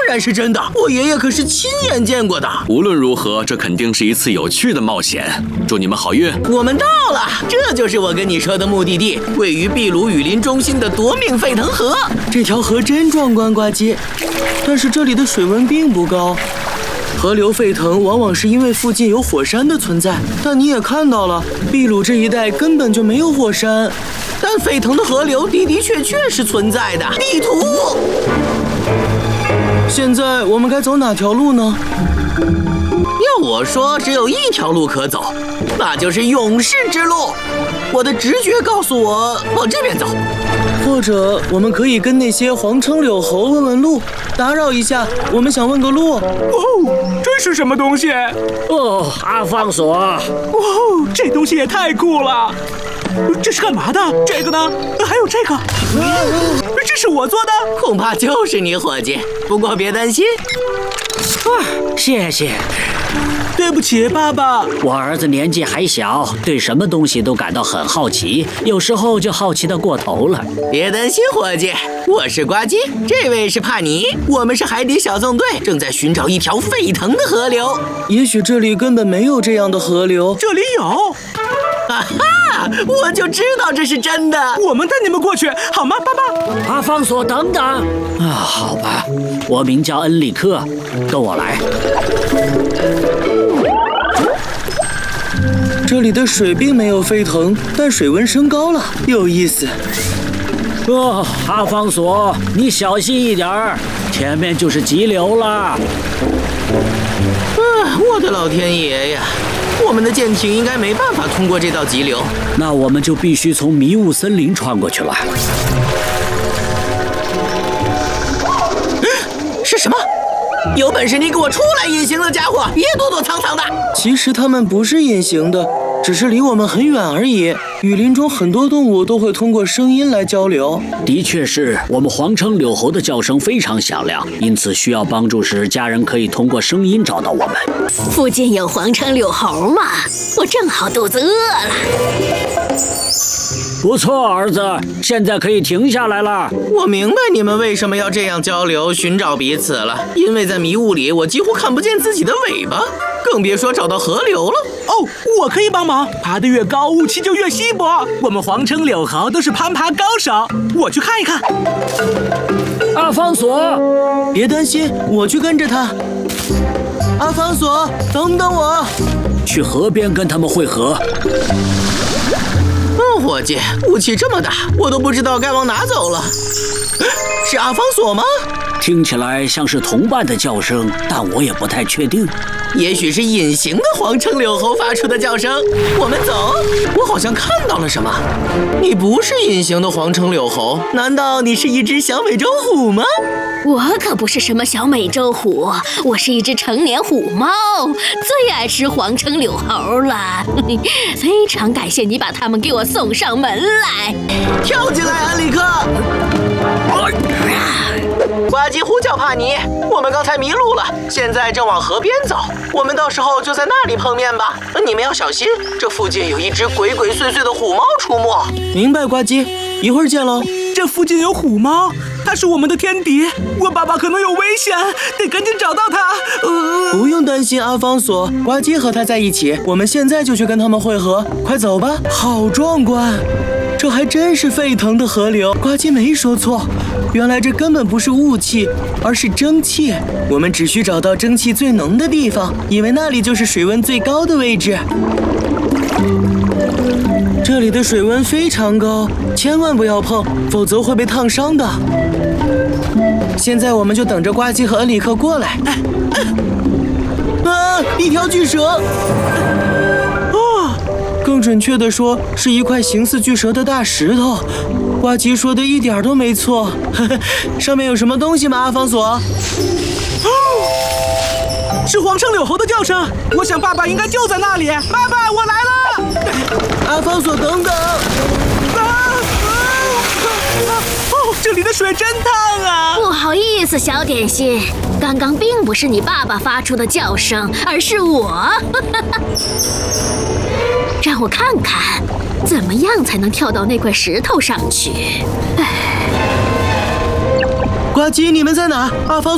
然是真的，我爷爷可是亲眼见过的。 无论如何，这肯定是一次有趣的冒险。祝你们好运！ 我们到了，这就是我跟你说的目的地，位于秘鲁雨林中心的夺命沸腾河。这条河真壮观，呱唧，但是这里的水温并不高。河流沸腾往往是因为附近有火山的存在，但你也看到了，秘鲁这一带根本就没有火山。但沸腾的河流的确是存在的。地图。现在我们该走哪条路呢？要我说，只有一条路可走，那就是勇士之路。我的直觉告诉我往这边走。或者我们可以跟那些黄鹌柳猴问问路，打扰一下，我们想问个路。 这是什么东西？ 阿方索。 这东西也太酷了。这是干嘛的？这个呢？还有这个，这是我做的？ 恐怕就是你，伙计。不过别担心。 谢谢。 对不起，爸爸。 我儿子年纪还小，对什么东西都感到很好奇，有时候就好奇得过头了。 别担心，伙计，我是呱唧，这位是帕尼，我们是海底小纵队，正在寻找一条沸腾的河流。也许这里根本没有这样的河流。 这里有。 哈哈，我就知道这是真的。 我们带你们过去好吗，爸爸？ 阿方索，等等。好吧，我名叫恩里克，跟我来。 这里的水并没有沸腾，但水温升高了，有意思。 阿方索，你小心一点儿，前面就是急流了。 我的老天爷呀！我们的舰艇应该没办法通过这道急流。 那我们就必须从迷雾森林穿过去了。 是什么？有本事你给我出来，隐形的家伙，别躲躲藏藏的。其实他们不是隐形的，只是离我们很远而已。雨林中很多动物都会通过声音来交流。 的确是，我们黄鹌柳猴的叫声非常响亮，因此需要帮助时，家人可以通过声音找到我们。 附近有黄鹌柳猴吗？我正好肚子饿了。 不错，儿子，现在可以停下来了。 我明白你们为什么要这样交流、寻找彼此了，因为在迷雾里，我几乎看不见自己的尾巴，更别说找到河流了。 我可以帮忙，爬得越高，雾气就越稀薄。我们黄鹌柳猴都是攀爬高手，我去看一看。 阿方索， 别担心，我去跟着他。阿方索，等等我。 去河边跟他们会合。 伙计，雾气这么大，我都不知道该往哪走了。是阿方索吗？ 听起来像是同伴的叫声，但我也不太确定。 也许是隐形的黄鹌柳猴发出的叫声。我们走。我好像看到了什么。你不是隐形的黄鹌柳猴，难道你是一只小美洲虎吗？ 我可不是什么小美洲虎，我是一只成年虎猫，最爱吃黄鹌柳猴了。非常感谢你把它们给我送上门来。 跳进来，安里克！呱唧呼叫帕尼，我们刚才迷路了，现在正往河边走，我们到时候就在那里碰面吧。你们要小心，这附近有一只鬼鬼祟祟的虎猫出没。明白，呱唧，一会儿见喽。 这附近有虎猫，它是我们的天敌，我爸爸可能有危险，得赶紧找到它。 不用担心，阿方索，呱唧和他在一起，我们现在就去跟他们会合，快走吧。好壮观，这还真是沸腾的河流，呱唧没说错，原来这根本不是雾气，而是蒸汽。我们只需找到蒸汽最浓的地方，因为那里就是水温最高的位置。这里的水温非常高，千万不要碰，否则会被烫伤的。现在我们就等着呱唧和恩里克过来。一条巨蛇！更准确地说，是一块形似巨蛇的大石头。呱唧说的一点都没错。上面有什么东西吗，阿方索？ 是黄鹌柳猴的叫声，我想爸爸应该就在那里。爸爸，我来了！ 阿方索，等等！ 这里的水真烫啊！ 不好意思，小点心，刚刚并不是你爸爸发出的叫声，而是我。让我看看，怎么样才能跳到那块石头上去？ 呱唧，你们在哪？阿方